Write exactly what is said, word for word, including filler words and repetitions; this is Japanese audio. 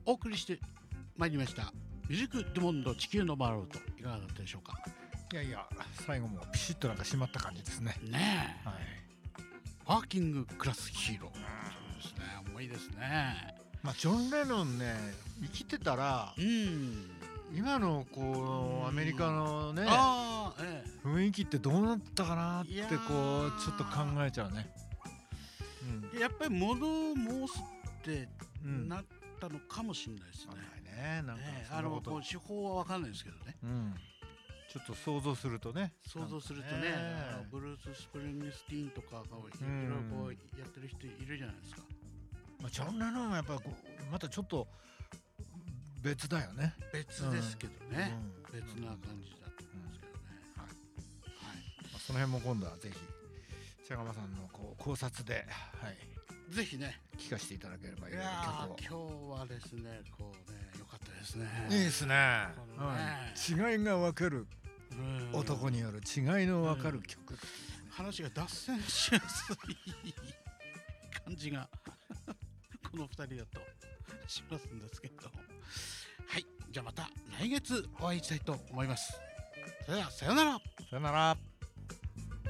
お送りしてまいりましたミュージック・ドゥ・モンド地球のマロート、いかがだったでしょうか。 いやいや、最後もピシッとなんか締まった感じですね。 ねえ、 はい、 ワーキングクラスヒーロー、そうですね、重いですね。 まあジョン・レノンね、生きてたら、 うん、 今のこうアメリカのね、 あー、ええ、 雰囲気ってどうなったかなっていやこーうちょっと考えちゃうね。 やっぱり物を申すってうん、うん、 なったのかもしれないですね。 ね、なんかねえ、 そんなことあのこう手法は分かんないですけどね、 うん、ちょっと想像するとね、 想像するとね、あのブルース・スプリングスティーンとかがいろいろこうやってる人いるじゃないですか。 まあ、ジョン・レノンはやっぱこうまたちょっと別だよね。 別ですけどね、 うん、 別な感じだと思うんですけどね、 はい、 はい、 まあ、その辺も今度はぜひ茶釜さんのこう考察で、はい、 ぜひね、 聞かせていただければいいいやー曲を。 今日はですね、こうね、良かったですね。 いいですね。 このね、 うん、違いが分かるうん男による違いの分かる曲、 話が脱線しやすい感じがこのふたりだとしますんですけど、はい、じゃあまた来月お会いしたいと思います。それではさようなら。 さよなら。